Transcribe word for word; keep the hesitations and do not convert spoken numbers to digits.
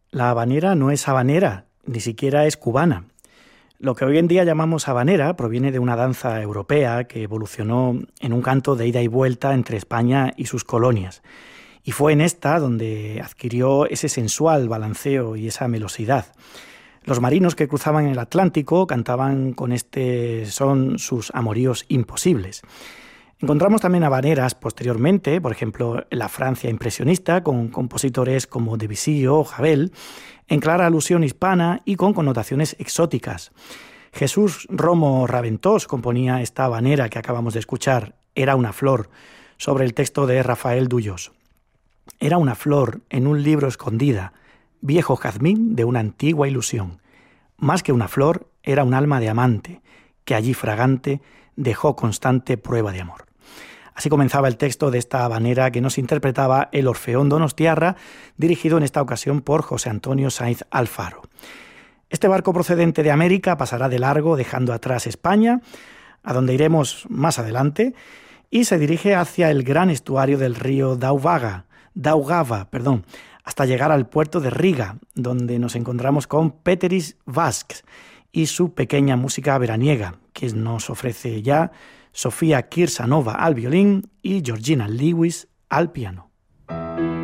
La habanera no es habanera, ni siquiera es cubana. Lo que hoy en día llamamos habanera proviene de una danza europea que evolucionó en un canto de ida y vuelta entre España y sus colonias. Y fue en esta donde adquirió ese sensual balanceo y esa melosidad. Los marinos que cruzaban el Atlántico cantaban con este son sus amoríos imposibles. Encontramos también habaneras posteriormente, por ejemplo, en la Francia impresionista, con compositores como Debussy o Ravel, en clara alusión hispana y con connotaciones exóticas. Jesús Romo Raventós componía esta habanera que acabamos de escuchar, Era una flor, sobre el texto de Rafael Duyos. Era una flor en un libro escondida, viejo jazmín de una antigua ilusión. Más que una flor, era un alma de amante, que allí fragante dejó constante prueba de amor. Así comenzaba el texto de esta habanera que nos interpretaba el Orfeón Donostiarra, dirigido en esta ocasión por José Antonio Sainz Alfaro. Este barco procedente de América pasará de largo dejando atrás España, a donde iremos más adelante, y se dirige hacia el gran estuario del río Daugava, Daugava, perdón, hasta llegar al puerto de Riga, donde nos encontramos con Péteris Vasks y su pequeña música veraniega, que nos ofrece ya Sofía Kirsanova al violín y Georgina Lewis al piano.